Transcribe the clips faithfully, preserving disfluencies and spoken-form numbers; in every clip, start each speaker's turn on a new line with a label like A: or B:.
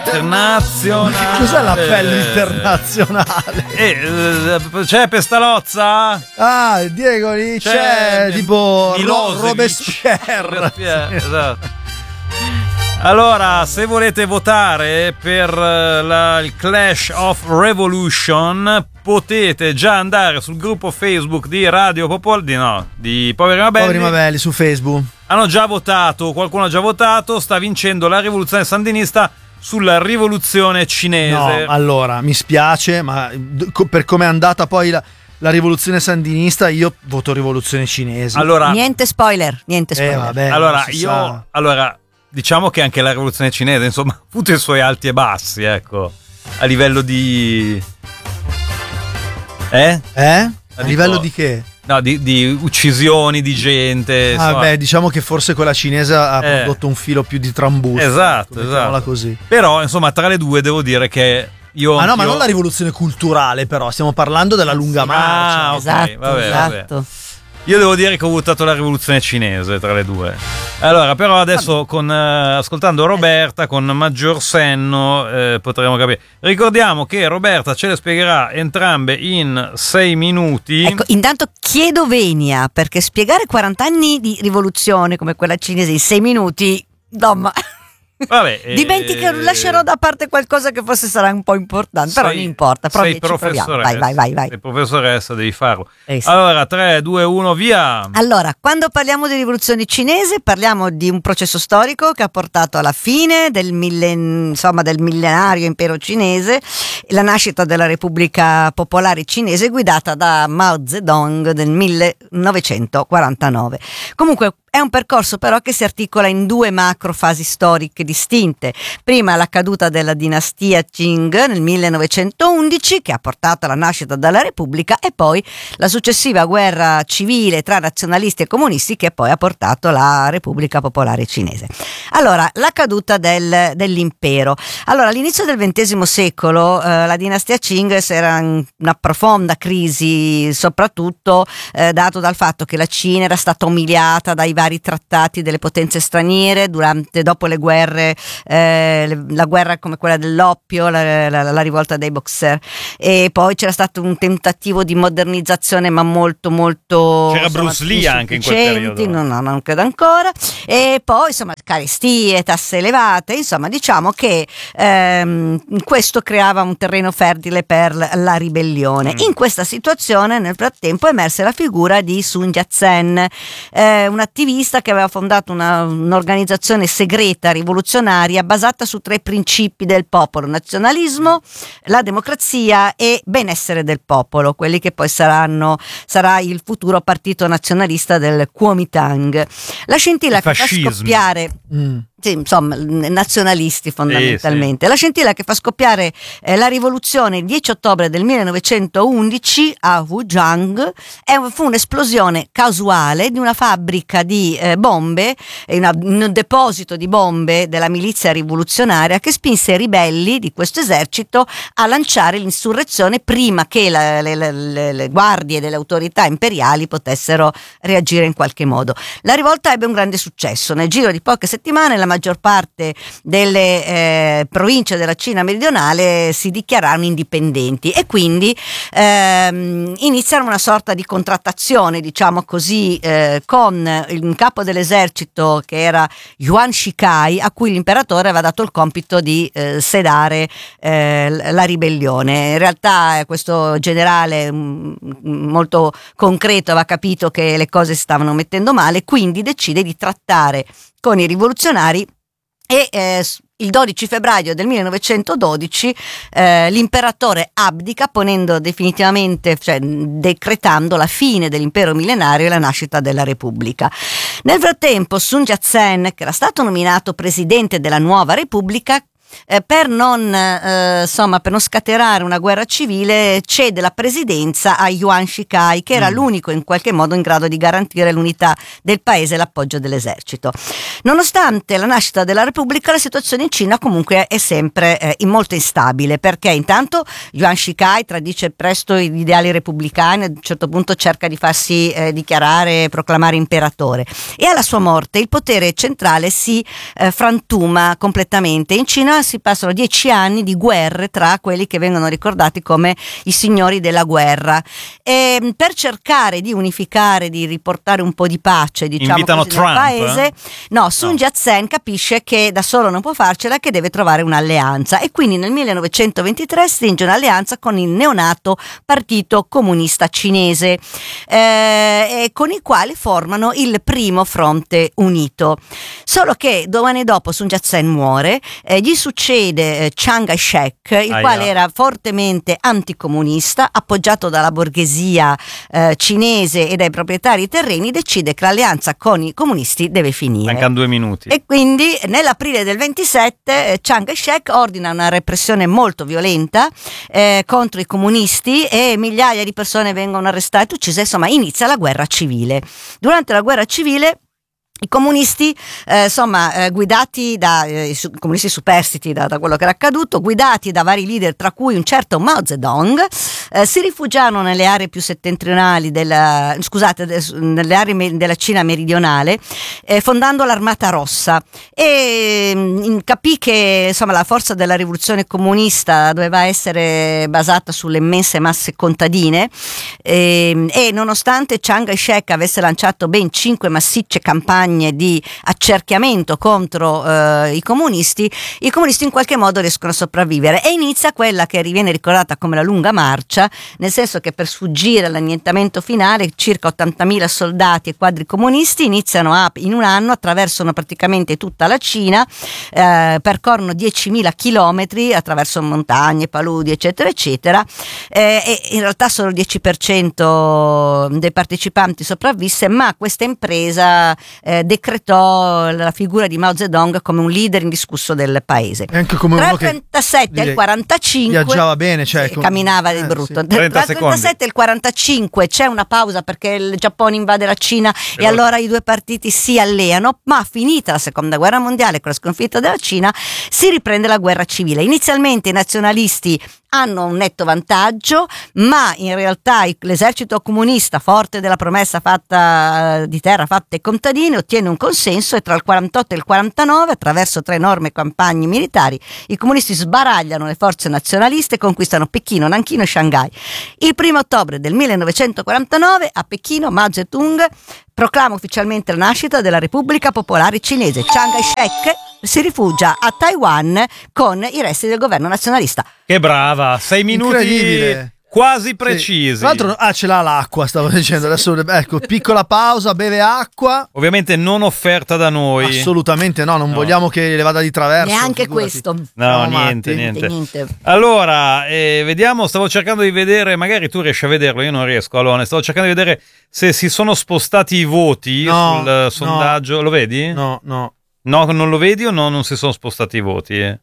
A: internazionale.
B: Cos'è l'appello internazionale?
A: Eh, c'è Pestalozza?
B: Ah, Diego lì c'è, c'è tipo
A: Milosevic.
B: Robespierre.
A: Robespierre, esatto. Allora, se volete votare per la, il Clash of Revolution, potete già andare sul gruppo Facebook di Radio Popolare, di no, di Poveri Mabelli.
B: Poveri Mabelli su Facebook.
A: Hanno già votato, qualcuno ha già votato, sta vincendo la rivoluzione sandinista sulla rivoluzione cinese.
B: No, allora, mi spiace, ma per come è andata poi la, la rivoluzione sandinista, io voto rivoluzione cinese.
C: Allora, niente spoiler, niente spoiler.
B: Eh, vabbè,
A: allora, io
B: sa.
A: allora diciamo che anche la rivoluzione cinese, insomma, ha avuto i suoi alti e bassi, ecco, a livello di Eh?
B: Eh? A livello di che?
A: No, di, di uccisioni di gente.
B: Ah, beh, diciamo che forse quella cinese ha
A: eh.
B: prodotto un filo più di trambusto.
A: Esatto, esatto.
B: Così.
A: Però, insomma, tra le due devo dire che io.
B: Ah, no, ma
A: io...
B: non la rivoluzione culturale, però, stiamo parlando della lunga marcia.
A: Ah, ok,
C: esatto,
A: vabbè,
C: esatto.
A: vabbè. Io devo dire che ho votato la rivoluzione cinese tra le due. Allora, però adesso con, eh, ascoltando Roberta con maggior senno eh, potremo capire. Ricordiamo che Roberta ce le spiegherà entrambe in sei minuti.
C: Ecco, intanto chiedo venia, perché spiegare quaranta anni di rivoluzione come quella cinese in sei minuti, insomma...
A: Vabbè,
C: Dimentico,
A: eh,
C: lascerò da parte qualcosa che forse sarà un po' importante,
A: sei,
C: però non importa,
A: sei
C: ci proviamo. Vai, vai, vai, vai.
A: Sei professoressa, devi farlo.
C: Eh sì.
A: Allora, tre, due, uno, via.
C: Allora, quando parliamo di rivoluzione cinese, parliamo di un processo storico che ha portato alla fine del, millen- insomma, del millenario impero cinese, la nascita della Repubblica Popolare Cinese guidata da Mao Zedong nel millenovecentoquarantanove. Comunque, è un percorso però che si articola in due macro fasi storiche distinte. Prima la caduta della dinastia Qing nel millenovecentoundici, che ha portato alla nascita della Repubblica, e poi la successiva guerra civile tra nazionalisti e comunisti, che poi ha portato alla Repubblica Popolare Cinese. Allora, la caduta del, dell'impero. Allora, all'inizio del ventesimo secolo eh, la dinastia Qing era in una profonda crisi, soprattutto eh, dato dal fatto che la Cina era stata umiliata dai vari trattati delle potenze straniere durante, dopo le guerre, eh, le, la guerra come quella dell'oppio, la, la, la rivolta dei Boxer, e poi c'era stato un tentativo di modernizzazione ma molto molto
A: c'era
C: insomma,
A: Bruce Lee anche in quel periodo.
C: No, no, non credo ancora. E poi insomma carestie, tasse elevate, insomma diciamo che ehm, questo creava un terreno fertile per la ribellione. Mm. In questa situazione nel frattempo emerse la figura di Sun Yat-sen, eh, un attivista che aveva fondato una, un'organizzazione segreta rivoluzionaria basata su tre principi del popolo: nazionalismo, la democrazia e benessere del popolo, quelli che poi saranno sarà il futuro partito nazionalista del Kuomintang. La scintilla
A: il
C: che
A: fascismo.
C: fa scoppiare mm. Sì, insomma, nazionalisti fondamentalmente.
A: Sì, sì.
C: La scintilla che fa scoppiare eh, la rivoluzione il dieci ottobre del millenovecentoundici a Wujiang è, fu un'esplosione casuale di una fabbrica di eh, bombe, una, un deposito di bombe della milizia rivoluzionaria, che spinse i ribelli di questo esercito a lanciare l'insurrezione prima che la, le, le, le guardie delle autorità imperiali potessero reagire in qualche modo. La rivolta ebbe un grande successo. Nel giro di poche settimane la maggior parte delle eh, province della Cina meridionale si dichiararono indipendenti e quindi ehm, iniziarono una sorta di contrattazione, diciamo così, eh, con il capo dell'esercito che era Yuan Shikai, a cui l'imperatore aveva dato il compito di eh, sedare eh, la ribellione. In realtà eh, questo generale mh, molto concreto aveva capito che le cose si stavano mettendo male, quindi decide di trattare con i rivoluzionari e eh, il dodici febbraio del millenovecentododici eh, l'imperatore abdica, ponendo definitivamente, cioè decretando la fine dell'impero millenario e la nascita della Repubblica. Nel frattempo Sun Yat-sen, che era stato nominato presidente della nuova Repubblica, Eh, per non eh, insomma per non scatenare una guerra civile, cede la presidenza a Yuan Shikai, che era mm. l'unico in qualche modo in grado di garantire l'unità del paese e l'appoggio dell'esercito. Nonostante la nascita della Repubblica, la situazione in Cina comunque è sempre eh, molto instabile, perché intanto Yuan Shikai tradisce presto gli ideali repubblicani, a un certo punto cerca di farsi eh, dichiarare, proclamare imperatore, e alla sua morte il potere centrale si eh, frantuma completamente. In Cina ma si passano dieci anni di guerre tra quelli che vengono ricordati come i signori della guerra. E per cercare di unificare, di riportare un po' di pace, diciamo
A: Invitano
C: così, nel
A: Trump,
C: paese,
A: eh?
C: no, Sun Yat-sen capisce che da solo non può farcela, che deve trovare un'alleanza, e quindi nel millenovecentoventitré stringe un'alleanza con il neonato Partito Comunista Cinese, eh, e con i quali formano il primo fronte unito. Solo che due anni dopo Sun Yat-sen muore, eh, gli succede eh, Chiang Kai-shek, il
A: Aia.
C: quale era fortemente anticomunista, appoggiato dalla borghesia eh, cinese e dai proprietari terreni, decide che l'alleanza con i comunisti deve finire.
A: Mancano due minuti.
C: E quindi nell'aprile del ventisette eh, Chiang Kai-shek ordina una repressione molto violenta eh, contro i comunisti, e migliaia di persone vengono arrestate, uccise, insomma inizia la guerra civile. Durante la guerra civile i comunisti, eh, insomma, eh, guidati da eh, i su- comunisti superstiti da, da quello che era accaduto, guidati da vari leader, tra cui un certo Mao Zedong, eh, si rifugiarono nelle aree più settentrionali della, scusate, de- nelle aree me- della Cina meridionale, eh, fondando l'Armata Rossa, e mh, capì che insomma la forza della rivoluzione comunista doveva essere basata sulle immense masse contadine, e, e nonostante Chiang Kai-shek avesse lanciato ben cinque massicce campagne di accerchiamento contro eh, i comunisti, i comunisti in qualche modo riescono a sopravvivere, e inizia quella che viene ricordata come la lunga marcia, nel senso che per sfuggire all'annientamento finale circa ottantamila soldati e quadri comunisti iniziano a, in un anno, attraversano praticamente tutta la Cina, eh, percorrono diecimila chilometri attraverso montagne, paludi, eccetera eccetera, eh, e in realtà solo il dieci per cento dei partecipanti sopravvisse, ma questa impresa eh, decretò la figura di Mao Zedong come un leader indiscusso del paese.
B: E anche come
C: Tra
B: uno
C: il
B: che
C: trentasette e il
B: direi,
C: quarantacinque
B: viaggiava bene, cioè,
C: sì,
B: com-
C: camminava di
B: eh,
C: brutto.
B: sì.
C: Tra il
A: trenta
C: trentasette e il quarantacinque c'è una pausa perché il Giappone invade la Cina, e allora i due partiti si alleano, ma finita la seconda guerra mondiale con la sconfitta della Cina si riprende la guerra civile. Inizialmente i nazionalisti hanno un netto vantaggio, ma in realtà l'esercito comunista, forte della promessa fatta di terra fatta ai contadini, ottiene un consenso, e tra il quarantotto e il quarantanove, attraverso tre enormi campagne militari, i comunisti sbaragliano le forze nazionaliste e conquistano Pechino, Nanchino e Shanghai. Il primo ottobre del millenovecentoquarantanove a Pechino Mao Zedong proclama ufficialmente la nascita della Repubblica Popolare Cinese. Chiang Kai-shek si rifugia a Taiwan con i resti del governo nazionalista.
A: Che brava, sei minuti
B: Incredibile.
A: quasi precisi.
B: Sì. Tra l'altro, ah, ce l'ha l'acqua, stavo dicendo. Adesso, ecco, piccola pausa, beve acqua.
A: Ovviamente non offerta da noi.
B: Assolutamente no, non
A: No.
B: vogliamo che le vada di traverso.
C: Neanche
B: figurati.
C: questo.
A: No,
B: Siamo
A: niente,
B: matti.
A: niente.
C: Niente.
A: Allora, eh, vediamo, stavo cercando di vedere, magari tu riesci a vederlo, io non riesco, Alone, stavo cercando di vedere se si sono spostati i voti
B: No,
A: sul eh,
B: no.
A: sondaggio, lo vedi?
B: No, no.
A: No, non lo vedi o no, non si sono spostati i voti? Eh?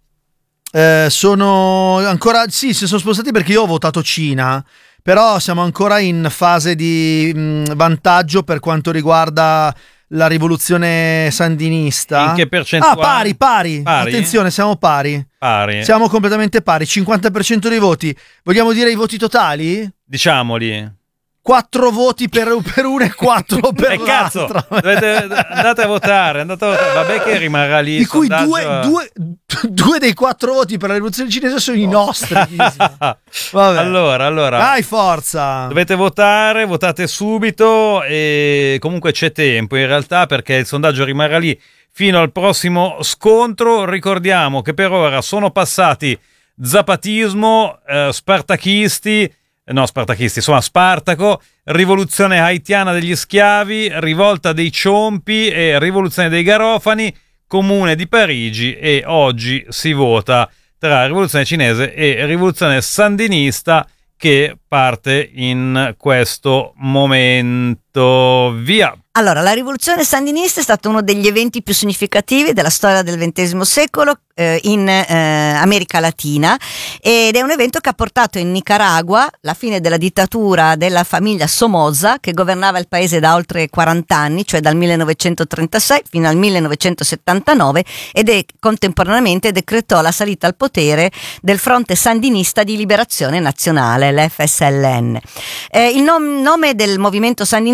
B: Eh, sono ancora, sì, si sono spostati perché io ho votato Cina, però siamo ancora in fase di mh, vantaggio per quanto riguarda la rivoluzione sandinista.
A: In che percentuale?
B: Ah, pari, pari,
A: Pari?
B: attenzione, siamo pari.
A: Pari.
B: Siamo completamente pari, cinquanta per cento dei voti. Vogliamo dire i voti totali?
A: Diciamoli.
B: quattro voti per, per uno e quattro per
A: E eh, cazzo,
B: l'altro.
A: dovete, andate a votare, andate a votare. Vabbè che rimarrà lì.
B: Di
A: il
B: cui
A: sondaggio
B: due,
A: a-
B: due, due dei quattro voti per la rivoluzione cinese sono i nostri. Vabbè.
A: Allora, allora.
B: Dai, forza.
A: Dovete votare, votate subito, e comunque c'è tempo in realtà, perché il sondaggio rimarrà lì fino al prossimo scontro. Ricordiamo che per ora sono passati zapatismo, eh, spartachisti, no spartachisti, insomma Spartaco, rivoluzione haitiana degli schiavi, rivolta dei ciompi e rivoluzione dei garofani, comune di Parigi, e oggi si vota tra rivoluzione cinese e rivoluzione sandinista, che parte in questo momento. Via!
C: Allora, la rivoluzione sandinista è stato uno degli eventi più significativi della storia del ventesimo secolo eh, in eh, America Latina, ed è un evento che ha portato in Nicaragua la fine della dittatura della famiglia Somoza, che governava il paese da oltre quaranta anni, cioè dal millenovecentotrentasei fino al millenovecentosettantanove, ed è contemporaneamente decretò la salita al potere del Fronte Sandinista di Liberazione Nazionale, l'F S L N. Eh, il nom- nome del movimento sandinista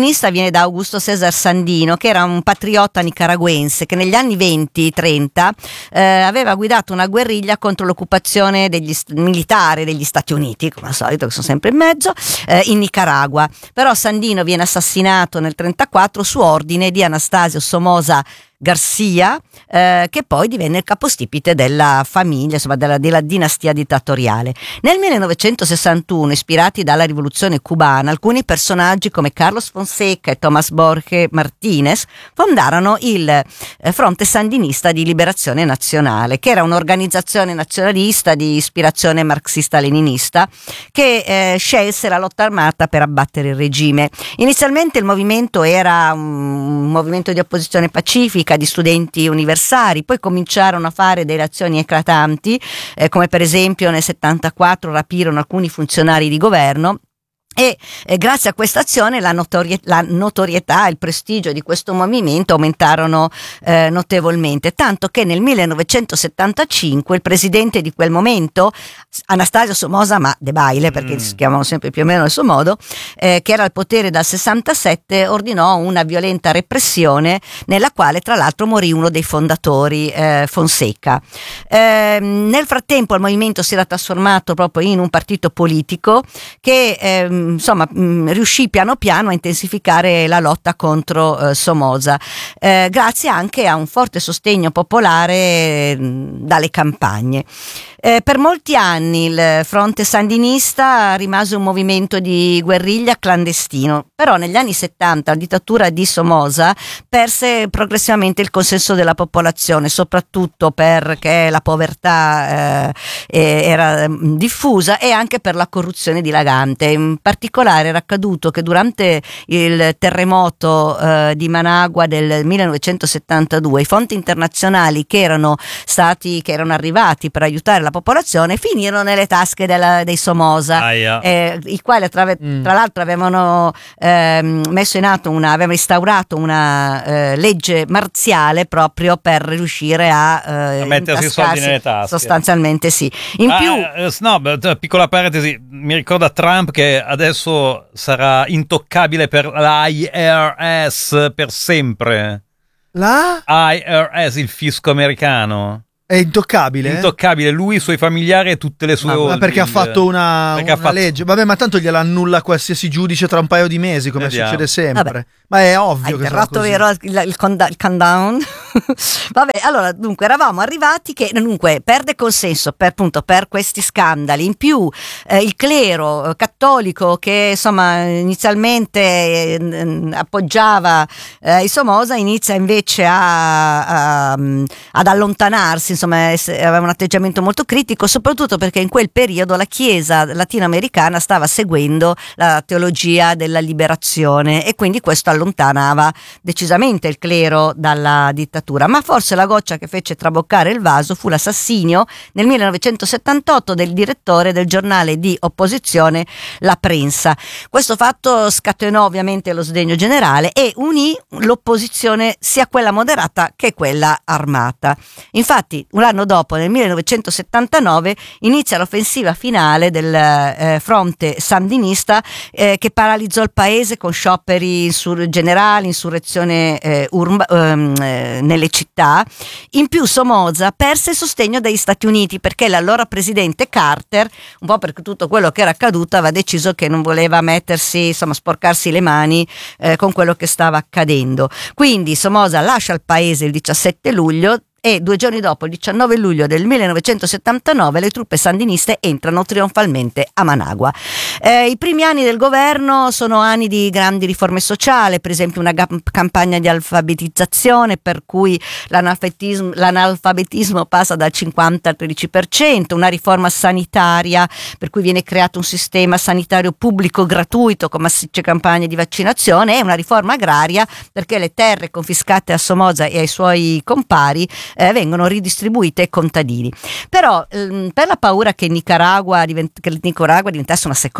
C: sandinista viene da Augusto César Sandino, che era un patriotta nicaraguense che negli anni venti trenta eh, aveva guidato una guerriglia contro l'occupazione degli st- militare degli Stati Uniti, come al solito, che sono sempre in mezzo, eh, in Nicaragua. Però Sandino viene assassinato nel trentaquattro su ordine di Anastasio Somoza Garcia, eh, che poi divenne il capostipite della famiglia, insomma della, della dinastia dittatoriale. Nel millenovecentosessantuno, ispirati dalla rivoluzione cubana, alcuni personaggi come Carlos Fonseca e Tomás Jorge Martínez fondarono il eh, Fronte Sandinista di Liberazione Nazionale, che era un'organizzazione nazionalista di ispirazione marxista-leninista che eh, scelse la lotta armata per abbattere il regime. Inizialmente il movimento era un movimento di opposizione pacifica di studenti universitari, poi cominciarono a fare delle azioni eclatanti, eh, come per esempio nel settantaquattro rapirono alcuni funzionari di governo. E eh, grazie a questa azione la, notori- la notorietà e il prestigio di questo movimento aumentarono eh, notevolmente, tanto che nel millenovecentosettantacinque il presidente di quel momento, Anastasio Somoza ma Debayle, perché mm. si chiamano sempre più o meno nel suo modo, eh, che era al potere dal sessantasette, ordinò una violenta repressione nella quale tra l'altro morì uno dei fondatori, eh, Fonseca. Eh, nel frattempo il movimento si era trasformato proprio in un partito politico che eh, insomma mh, riuscì piano piano a intensificare la lotta contro eh, Somoza, eh, grazie anche a un forte sostegno popolare mh, dalle campagne. Eh, per molti anni il fronte sandinista rimase un movimento di guerriglia clandestino, però negli anni settanta la dittatura di Somoza perse progressivamente il consenso della popolazione, soprattutto perché la povertà eh, era diffusa e anche per la corruzione dilagante. In particolare era accaduto che durante il terremoto eh, di Managua del millenovecentosettantadue i fondi internazionali che erano stati che erano arrivati per aiutare la popolazione finirono nelle tasche della, dei Somoza, eh, i quali tra, mm. tra l'altro avevano eh, messo in atto una avevano instaurato una eh, legge marziale proprio per riuscire a, eh,
A: a mettersi i soldi nelle tasche,
C: sostanzialmente sì. In
A: ah,
C: più
A: eh, no, piccola parentesi, mi ricorda Trump che adesso sarà intoccabile per l'I R S per sempre.
B: La?
A: I R S, il fisco americano.
B: È intoccabile?
A: Intoccabile, lui, i suoi familiari e tutte le sue
B: ma,
A: holding.
B: Ma perché ha fatto una, una
A: ha fatto...
B: legge. Vabbè, ma tanto gliela annulla qualsiasi giudice tra un paio di mesi, come Vediamo. succede sempre. Vabbè. Ma è ovvio
C: Hai
B: che sarà così.
C: Vero il, il, conda- il countdown. Vabbè, allora, dunque, eravamo arrivati che, dunque, perde consenso per, appunto, per questi scandali. In più, eh, il clero cattolico che, insomma, inizialmente eh, appoggiava eh, i Somoza inizia invece a, a, ad allontanarsi, insomma, aveva un atteggiamento molto critico, soprattutto perché in quel periodo la Chiesa latinoamericana stava seguendo la teologia della liberazione e quindi questo allontanava decisamente il clero dalla dittatura. Ma forse la goccia che fece traboccare il vaso fu l'assassinio nel millenovecentosettantotto del direttore del giornale di opposizione La Prensa. Questo fatto scatenò ovviamente lo sdegno generale e unì l'opposizione sia quella moderata che quella armata. Infatti un anno dopo, nel millenovecentosettantanove, inizia l'offensiva finale del eh, fronte sandinista eh, che paralizzò il paese con scioperi insur- generali, insurrezione eh, urba- ehm, eh, nelle città. In più Somoza perse il sostegno degli Stati Uniti perché l'allora presidente Carter, un po' per tutto quello che era accaduto, aveva deciso che non voleva mettersi, insomma, sporcarsi le mani eh, con quello che stava accadendo. Quindi Somoza lascia il paese il diciassette luglio e due giorni dopo, il diciannove luglio del millenovecentosettantanove, le truppe sandiniste entrano trionfalmente a Managua. Eh, I primi anni del governo sono anni di grandi riforme sociali, per esempio una ga- campagna di alfabetizzazione per cui l'analfabetismo, l'analfabetismo passa dal cinquanta al tredici per cento, una riforma sanitaria per cui viene creato un sistema sanitario pubblico gratuito con massicce campagne di vaccinazione e una riforma agraria perché le terre confiscate a Somoza e ai suoi compari Eh, vengono ridistribuite ai contadini. Però ehm, per la paura che Nicaragua, divent- che Nicaragua diventasse una, seco-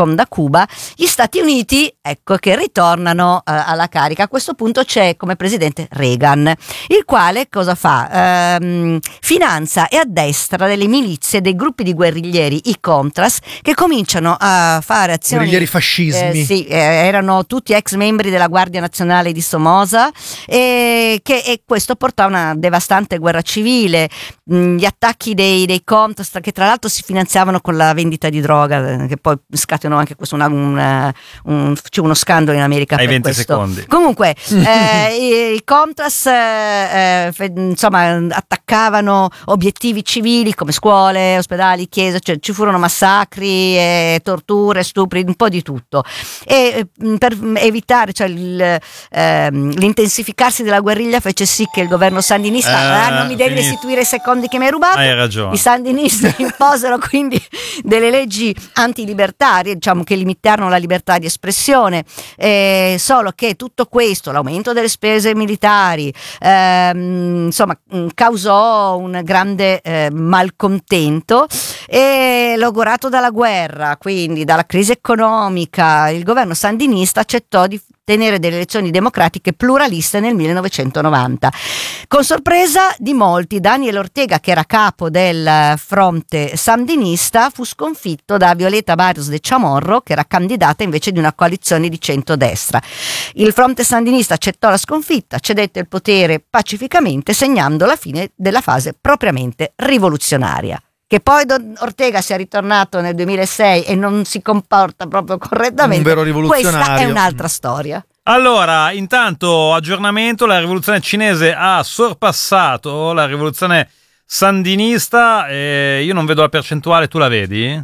C: sfonda Cuba, gli Stati Uniti, ecco, che ritornano eh, alla carica. A questo punto c'è come presidente Reagan, il quale cosa fa? Ehm, finanzia e addestra delle milizie, dei gruppi di guerriglieri, i Contras, che cominciano a fare azioni.
B: Guerriglieri fascismi.
C: Eh, sì, eh, erano tutti ex membri della Guardia Nazionale di Somoza, e, che, e questo portò a una devastante guerra civile. Mh, gli attacchi dei, dei Contras, che tra l'altro si finanziavano con la vendita di droga, eh, che poi scatenò anche questo una, un, un, c'è uno scandalo in America.
A: Hai
C: per
A: venti
C: questo.
A: secondi.
C: Comunque eh, i Contras eh, fe, insomma attaccavano obiettivi civili come scuole, ospedali, chiese, cioè ci furono massacri, eh, torture, stupri, un po' di tutto, e eh, per evitare, cioè, il, eh, l'intensificarsi della guerriglia fece sì che il governo sandinista
A: eh,
C: ah, non mi devi
A: finito.
C: restituire i secondi che mi hai rubato.
A: Hai ragione.
C: I sandinisti imposero quindi delle leggi antilibertarie, diciamo, che limitarono la libertà di espressione, eh, solo che tutto questo, l'aumento delle spese militari, ehm, insomma, causò un grande eh, malcontento, e logorato dalla guerra, quindi dalla crisi economica, il governo sandinista accettò di tenere delle elezioni democratiche pluraliste nel millenovecentonovanta. Con sorpresa di molti, Daniel Ortega, che era capo del fronte sandinista, fu sconfitto da Violeta Barrios de Chamorro, che era candidata invece di una coalizione di centrodestra. Il fronte sandinista accettò la sconfitta, cedette il potere pacificamente, segnando la fine della fase propriamente rivoluzionaria. Che poi Don Ortega sia ritornato nel duemilasei e non si comporta proprio correttamente,
B: un vero rivoluzionario.
C: questa è un'altra storia.
A: Allora, intanto aggiornamento, la rivoluzione cinese ha sorpassato la rivoluzione sandinista, e io non vedo la percentuale, tu la vedi?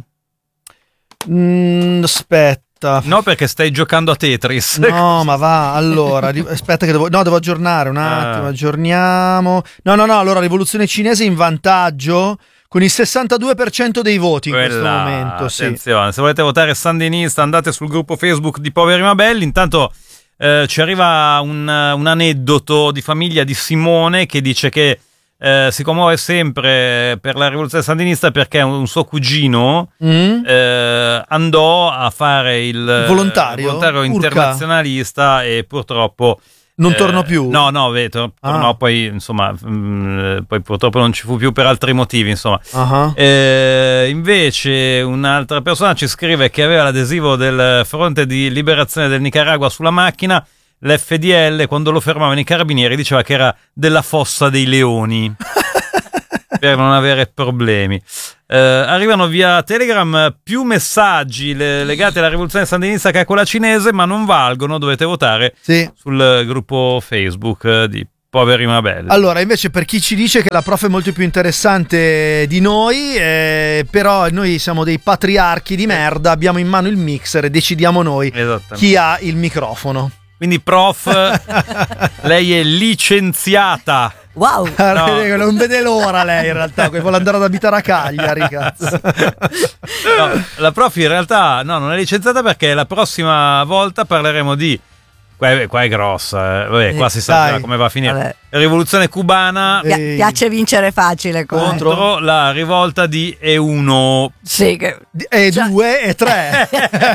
B: Mm, aspetta.
A: No, perché stai giocando a Tetris.
B: No, ma va, allora, ri- aspetta che devo, no, devo aggiornare un attimo,
A: Ah.
B: aggiorniamo. No, no, no, allora rivoluzione cinese in vantaggio con il sessantadue per cento dei voti in questo
A: Quella,
B: momento, sì.
A: attenzione, se volete votare sandinista andate sul gruppo Facebook di Poveri ma Belli. Intanto eh, ci arriva un, un aneddoto di famiglia di Simone, che dice che eh, si commuove sempre per la rivoluzione sandinista perché un, un suo cugino
B: Mm?
A: eh, andò a fare il
B: Volontario?
A: volontario
B: Urca.
A: internazionalista e purtroppo
B: Non
A: eh,
B: tornò più?
A: No, no, beh, tor-
B: Ah.
A: tornò poi, insomma, mh, poi purtroppo non ci fu più per altri motivi, insomma.
B: Ah.
A: Eh, invece un'altra persona ci scrive che aveva l'adesivo del Fronte di Liberazione del Nicaragua sulla macchina, l'F D L, quando lo fermavano i carabinieri diceva che era della Fossa dei Leoni per non avere problemi. Eh, arrivano via Telegram più messaggi le- legati alla rivoluzione sandinista che a quella cinese, ma non valgono, dovete votare
B: Sì.
A: sul gruppo Facebook eh, di Poveri ma Belli.
B: Allora, invece, per chi ci dice che la prof è molto più interessante di noi, eh, però noi siamo dei patriarchi di merda, abbiamo in mano il mixer e decidiamo noi
A: Esattamente.
B: chi ha il microfono.
A: Quindi prof, lei è licenziata.
C: Wow.
A: No.
B: Non vede l'ora lei in realtà, vuole andare ad abitare a Cagliari, cazzo.
A: No, la prof in realtà no, non è licenziata perché la prossima volta parleremo di qua è, qua è grossa, eh. Vabbè, qua si sa
B: Dai.
A: come va a finire.
C: Vabbè.
A: Rivoluzione cubana
C: Pi-
B: Ehi.
C: piace vincere facile come.
A: contro la rivolta di E uno.
C: Sì, che...
B: E
C: Già.
B: due e tre.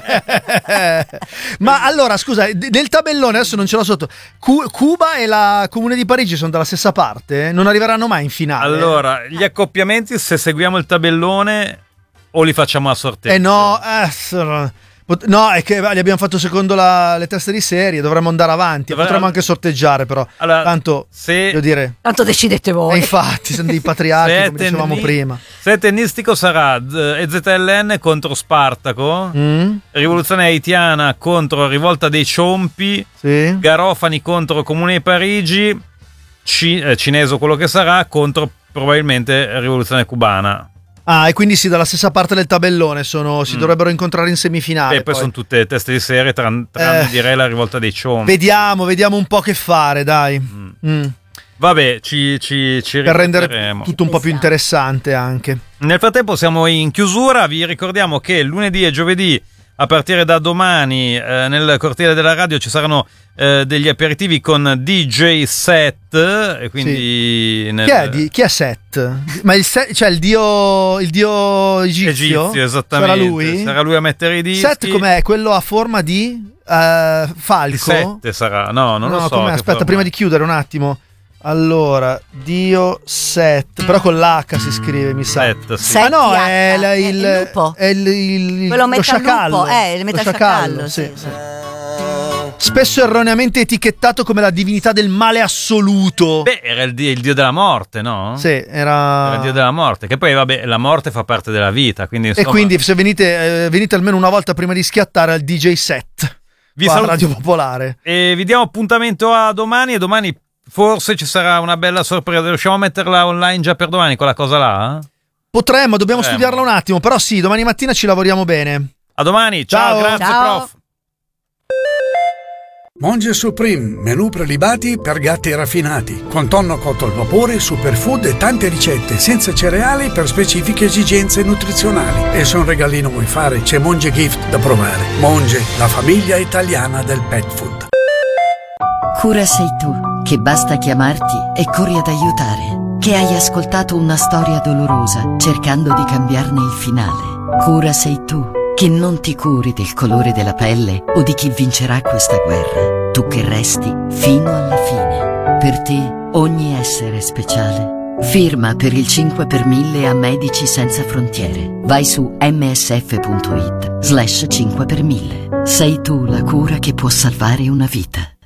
B: Ma allora, scusa, d- nel tabellone adesso non ce l'ho sotto. Cu- Cuba e la Comune di Parigi sono dalla stessa parte? Non arriveranno mai in finale?
A: Allora, gli accoppiamenti, se seguiamo il tabellone o li facciamo a sorteggio?
B: Eh no, eh, sono- pot- no, è che li abbiamo fatto secondo la- le teste di serie, dovremmo andare avanti,
A: Dovremmo-
B: potremmo anche sorteggiare però.
A: Allora,
B: Tanto,
A: se-
B: devo dire,
C: Tanto decidete
B: e
C: voi.
B: infatti, siamo dei patriarchi,
A: Se è
B: come dicevamo
A: tenni-
B: prima.
A: Se è tennistico sarà Z- E Z L N contro Spartaco,
B: Mm?
A: rivoluzione haitiana contro rivolta dei Ciompi,
B: Sì?
A: Garofani contro Comune di Parigi, Ci- eh, cinese o quello che sarà contro probabilmente rivoluzione cubana.
B: Ah, e quindi sì, dalla stessa parte del tabellone sono, si
A: Mm.
B: dovrebbero incontrare in semifinale.
A: e poi,
B: poi.
A: sono tutte teste di serie, tran- tranne
B: Eh.
A: direi la rivolta dei Ciompi.
B: Vediamo, vediamo un po' che fare, dai. Mm.
A: Vabbè, ci, ci, ci
B: Per rendere
A: ripeteremo.
B: tutto un po' più interessante anche.
A: Nel frattempo siamo in chiusura, vi ricordiamo che lunedì e giovedì a partire da domani eh, nel cortile della radio ci saranno eh, degli aperitivi con D J Set, e quindi
B: Sì.
A: nel...
B: Chi è, di, chi è Set? Ma il Set, cioè il dio, il dio egizio?
A: Egizio, esattamente.
B: Sarà lui?
A: Sarà lui a mettere i dischi.
B: Set com'è? Quello a forma di uh, falco?
A: Sette sarà, no, non
B: no,
A: lo so.
B: com'è? Aspetta,
A: forma.
B: prima di chiudere un attimo. Allora, Dio Set, però con l'H si scrive, mi sa.
A: Set, sì.
C: Set.
B: Ah no,
C: H,
B: è, la-
C: è
B: il,
C: il lupo.
B: è il, il,
C: Quello
B: lo
C: meta
B: sciacallo.
C: lupo, eh, il
B: Lo
C: meta
B: sciacallo,
C: sciacallo,
B: sì,
C: sì.
B: sì. Spesso erroneamente etichettato come la divinità del male assoluto.
A: Beh, era il dio, il dio della morte, no?
B: Sì,
A: Era
B: era...
A: il dio della morte, che poi vabbè, la morte fa parte della vita, quindi
B: E
A: insomma,
B: quindi se venite, eh, venite almeno una volta prima di schiattare al D J Set,
A: vi
B: qua a
A: saluto-
B: Radio Popolare.
A: E vi diamo appuntamento a domani, e domani forse ci sarà una bella sorpresa. Riusciamo a metterla online già per domani, quella cosa là?
B: Potremmo, dobbiamo
A: Potremmo.
B: studiarla un attimo, però sì, domani mattina ci lavoriamo bene.
A: A domani, ciao,
B: Ciao.
A: grazie
C: Ciao.
A: prof.
D: Monge Supreme, menù prelibati per gatti raffinati, con tonno cotto al vapore, superfood e tante ricette senza cereali per specifiche esigenze nutrizionali. E se un regalino vuoi fare, c'è Monge Gift da provare. Monge, la famiglia italiana del pet food.
E: Cura sei tu, che basta chiamarti e corri ad aiutare. Che hai ascoltato una storia dolorosa cercando di cambiarne il finale. Cura sei tu, che non ti curi del colore della pelle o di chi vincerà questa guerra. Tu che resti fino alla fine. Per te ogni essere è speciale. Firma per il cinque per mille a Medici Senza Frontiere. Vai su msf.it slash cinque per mille. Sei tu la cura che può salvare una vita.